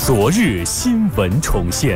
昨日新闻重现。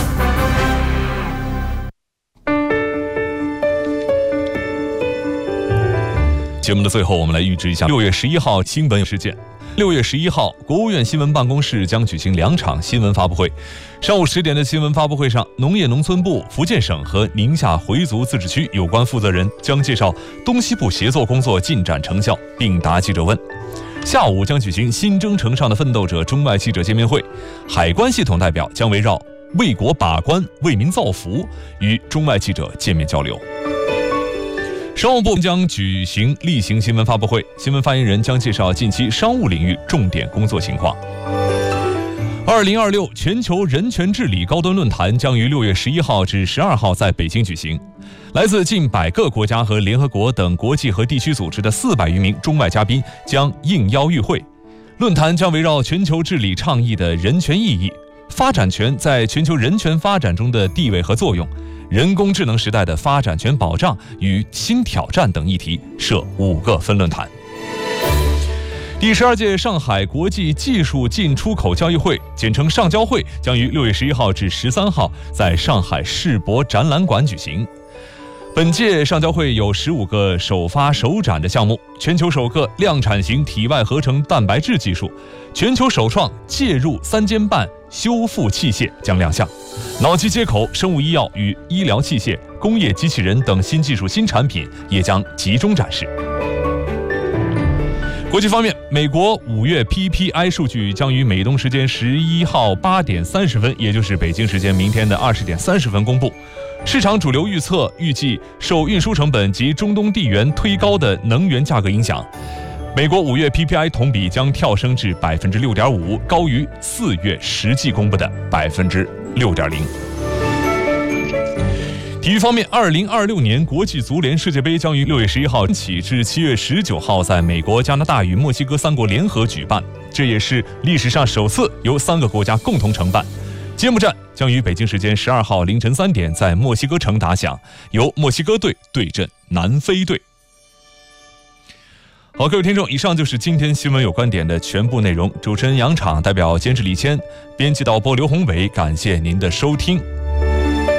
节目的最后，我们来预知一下6月11号新闻事件。6月11号，国务院新闻办公室将举行2场新闻发布会。上午10点的新闻发布会上，农业农村部、福建省和宁夏回族自治区有关负责人将介绍东西部协作工作进展成效，并答记者问。下午将举行新征程上的奋斗者中外记者见面会，海关系统代表将围绕为国把关、为民造福与中外记者见面交流。商务部将举行例行新闻发布会，新闻发言人将介绍近期商务领域重点工作情况。2026全球人权治理高端论坛将于6月11号至12号在北京举行，来自近100个国家和联合国等国际和地区组织的400余名中外嘉宾将应邀与会。论坛将围绕全球治理倡议的人权意义、发展权在全球人权发展中的地位和作用、人工智能时代的发展权保障与新挑战等议题设5个分论坛。第12届上海国际技术进出口交易会，简称上交会，将于6月11号至13号在上海世博展览馆举行。本届上交会有15个首发首展的项目，全球首个量产型体外合成蛋白质技术，全球首创介入3尖瓣修复器械将亮相，脑机接口、生物医药与医疗器械、工业机器人等新技术新产品也将集中展示。国际方面，美国5月 PPI 数据将于美东时间11号8点30分，也就是北京时间明天的20点30分公布。市场主流预计受运输成本及中东地缘推高的能源价格影响，美国5月 PPI 同比将跳升至 6.5%， 高于4月实际公布的 6.0%。体育方面，2026年国际足联世界杯将于6月11号起至7月19号在美国、加拿大与墨西哥3国联合举办，这也是历史上首次由3个国家共同承办。揭幕战将于北京时间12号凌晨3点在墨西哥城打响，由墨西哥队对阵南非队。好，各位听众，以上就是今天新闻有观点的全部内容。主持人杨昶代表监制李谦，编辑导播刘宏伟，感谢您的收听。